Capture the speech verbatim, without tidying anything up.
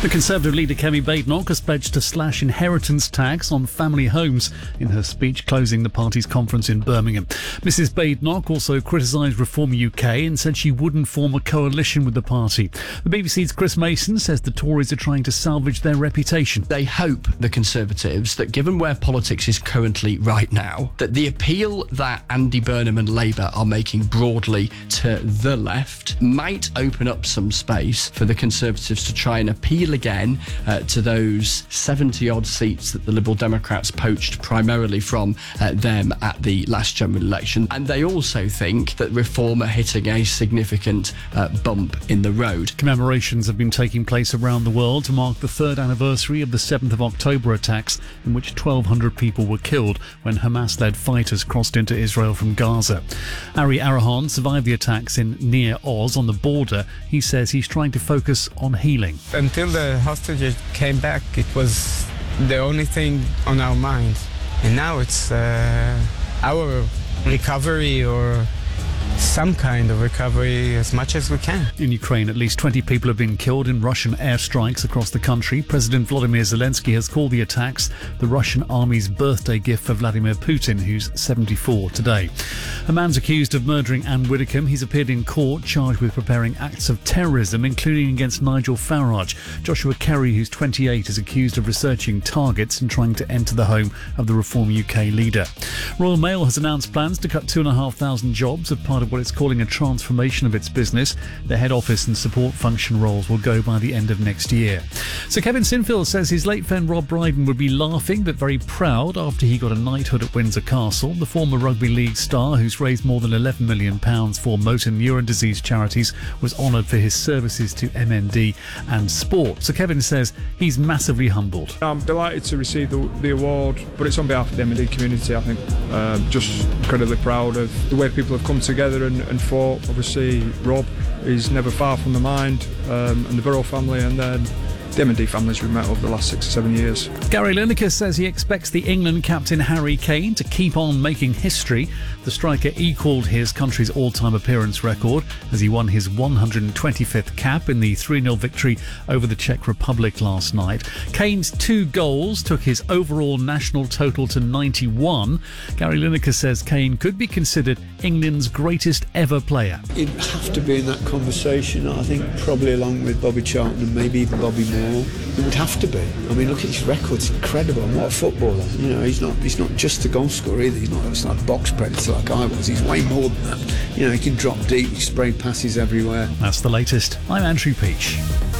The Conservative leader Kemi Badenoch has pledged to slash inheritance tax on family homes in her speech closing the party's conference in Birmingham. Missus Badenoch also criticised Reform U K and said she wouldn't form a coalition with the party. The B B C's Chris Mason says the Tories are trying to salvage their reputation. They hope, the Conservatives, that given where politics is currently right now, that the appeal that Andy Burnham and Labour are making broadly to the left might open up some space for the Conservatives to try and appeal again uh, to those seventy-odd seats that the Liberal Democrats poached primarily from uh, them at the last general election. And they also think that Reform are hitting a significant uh, bump in the road. Commemorations have been taking place around the world to mark the third anniversary of the seventh of October attacks, in which twelve hundred people were killed when Hamas-led fighters crossed into Israel from Gaza. Ari Arahon survived the attacks in near Oz on the border. He says he's trying to focus on healing. Until the hostages came back, it was the only thing on our minds. And now it's uh, our recovery, or some kind of recovery, as much as we can. In Ukraine, at least twenty people have been killed in Russian airstrikes across the country. President Volodymyr Zelensky has called the attacks the Russian army's birthday gift for Vladimir Putin, who's seventy-four today. A man's accused of murdering Anne Widdecombe. He's appeared in court charged with preparing acts of terrorism, including against Nigel Farage. Joshua Kerry, who's twenty-eight, is accused of researching targets and trying to enter the home of the Reform U K leader. Royal Mail has announced plans to cut two thousand five hundred jobs as part of what it's calling a transformation of its business. The head office and support function roles will go by the end of next year. So Kevin Sinfield says his late friend Rob Brydon would be laughing but very proud after he got a knighthood at Windsor Castle. The former rugby league star, who's raised more than eleven million pounds for motor neuron disease charities, was honoured for his services to M N D and sport. So Kevin says he's massively humbled. I'm delighted to receive the, the award, but it's on behalf of the M N D community, I think. Um, just incredibly proud of the way people have come together and, and fought. Obviously, Rob is never far from the mind, um, and the Burrow family, and then the M and D families we've met over the last six or seven years. Gary Lineker says he expects the England captain Harry Kane to keep on making history. The striker equalled his country's all-time appearance record as he won his one hundred twenty-fifth cap in the three nil victory over the Czech Republic last night. Kane's two goals took his overall national total to ninety-one. Gary Lineker says Kane could be considered England's greatest ever player. He'd have to be in that conversation, I think, probably along with Bobby Charlton and maybe even Bobby Moore. It would have to be. I mean, look at his record; it's incredible. And what a footballer! You know, he's not. He's not just a goal scorer either. He's not. It's not a box predator like I was. He's way more than that. You know, he can drop deep, he spray passes everywhere. That's the latest. I'm Andrew Peach.